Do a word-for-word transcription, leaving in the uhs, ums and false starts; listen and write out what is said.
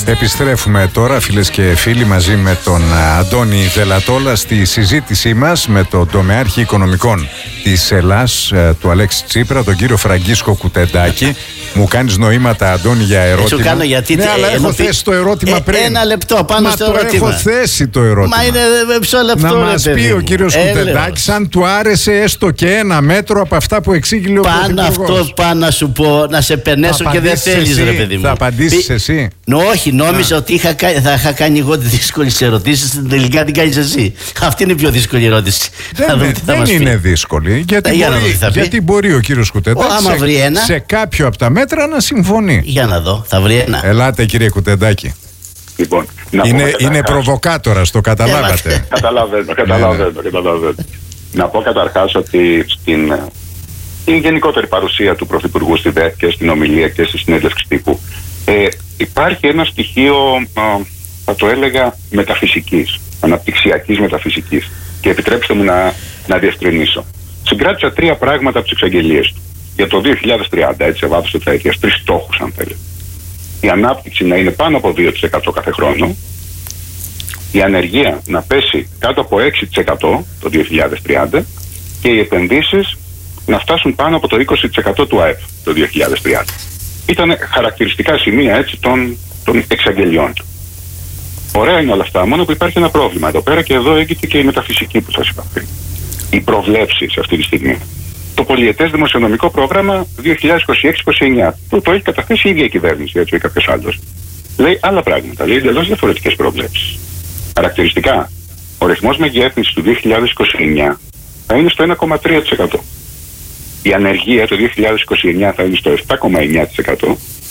Επιστρέφουμε τώρα, φίλες και φίλοι, μαζί με τον Αντώνη Δελατόλα στη συζήτησή μας με τον τομεάρχη οικονομικών της Ελλάς, του Αλέξη Τσίπρα, τον κύριο Φραγκίσκο Κουτεντάκη. Μου κάνεις νοήματα, Αντώνη, για ερώτημα? Σου κάνω γιατί. Ναι, αλλά έχω πει... θέσει το ερώτημα ε, πριν. Ένα λεπτό πάνω Μα στο το ερώτημα. έχω θέσει το ερώτημα. Μα είναι μισό λεπτό. Να μας πει ο κύριος Κουτεντάκης αν του άρεσε έστω και ένα μέτρο από αυτά που εξήγηλε ο Πρωθυπουργός. Πάνω αυτό πάω να σου πω, να σε πενέσω και δεν θέλεις, ρε παιδί μου. Θα απαντήσεις εσύ? Νο, όχι, νόμιζα ότι είχα, θα είχα κάνει εγώ τις δύσκολες ερωτήσεις. Τελικά την κάνεις εσύ. Αυτή είναι η πιο δύσκολη ερώτηση. Δεν, δεν, δεν είναι δύσκολη. Γιατί, για μπορεί, γιατί μπορεί ο κύριος Κουτεντάκης σε, σε κάποιο από τα μέτρα να συμφωνεί. Για να δω, θα βρει ένα. Ελάτε, κύριε Κουτεντάκη. Λοιπόν, είναι είναι προβοκάτορας, το καταλάβατε? Καταλαβαίνω, καταλαβαίνω, καταλαβαίνω. Να πω καταρχάς ότι στην, στην γενικότερη παρουσία του Πρωθυπουργού στη ΔΕΚ και στην ομιλία και στη συνέντευξη τύπου ε, υπάρχει ένα στοιχείο, ε, θα το έλεγα, μεταφυσικής, αναπτυξιακής μεταφυσικής. Και επιτρέψτε μου να, να διευκρινίσω. Συγκράτησα τρία πράγματα από τις εξαγγελίες του για το δύο χιλιάδες τριάντα, έτσι, σε βάθος τετραετίας, τρεις στόχους, αν θέλετε. Η ανάπτυξη να είναι πάνω από δύο τοις εκατό κάθε χρόνο, η ανεργία να πέσει κάτω από έξι τοις εκατό το δύο χιλιάδες τριάντα και οι επενδύσεις να φτάσουν πάνω από το είκοσι τοις εκατό του ΑΕΠ το δύο χιλιάδες τριάντα. Ήταν χαρακτηριστικά σημεία, έτσι, των, των εξαγγελιών του. Ωραία είναι όλα αυτά, μόνο που υπάρχει ένα πρόβλημα εδώ πέρα και εδώ έγκυται και η μεταφυσική που σας είπα πριν. Οι προβλέψεις αυτή τη στιγμή. Το πολυετές δημοσιονομικό πρόγραμμα δύο χιλιάδες είκοσι έξι είκοσι εννιά, που το έχει καταθέσει η ίδια η κυβέρνηση, έτσι, ή κάποιος άλλος, λέει άλλα πράγματα, λέει εντελώς διαφορετικές προβλέψεις. Χαρακτηριστικά, ο ρυθμός μεγέθυνσης του δύο χιλιάδες είκοσι εννιά θα είναι στο ένα κόμμα τρία τοις εκατό. Η ανεργία το δύο χιλιάδες είκοσι εννιά θα είναι στο επτά κόμμα εννιά τοις εκατό